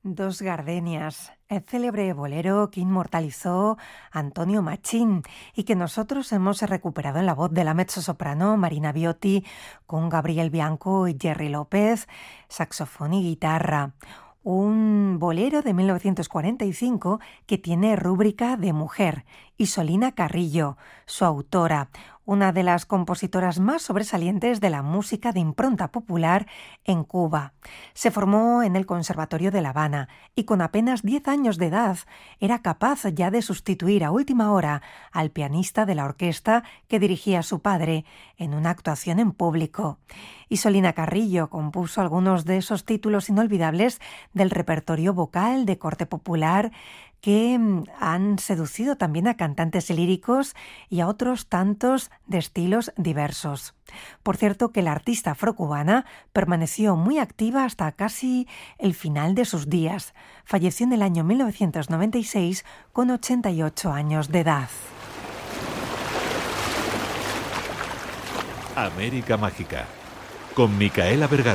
Dos gardenias, el célebre bolero que inmortalizó Antonio Machín y que nosotros hemos recuperado en la voz de la mezzosoprano Marina Viotti con Gabriel Bianco y Jerry López, saxofón y guitarra. Un bolero de 1945 que tiene rúbrica de mujer. Isolina Carrillo, su autora, una de las compositoras más sobresalientes de la música de impronta popular en Cuba. Se formó en el Conservatorio de La Habana y con apenas 10 años de edad era capaz ya de sustituir a última hora al pianista de la orquesta que dirigía su padre en una actuación en público. Isolina Carrillo compuso algunos de esos títulos inolvidables del repertorio vocal de corte popular que han seducido también a cantantes líricos y a otros tantos de estilos diversos. Por cierto, que la artista afrocubana permaneció muy activa hasta casi el final de sus días. Falleció en el año 1996 con 88 años de edad. América Mágica, con Micaela Vergara.